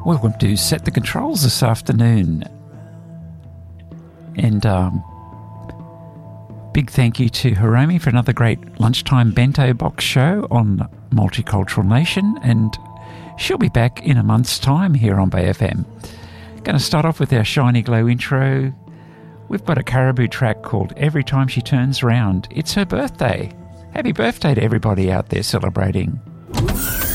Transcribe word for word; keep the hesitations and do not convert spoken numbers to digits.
Welcome to Set the Controls this afternoon. And um, big thank you to Hiromi for another great lunchtime bento box show on Multicultural Nation. And she'll be back in a month's time here on Bay F M. Going to start off with our Shiny Glow intro. We've got a Caribou track called Every Time She Turns Round. It's her birthday. Happy birthday to everybody out there celebrating.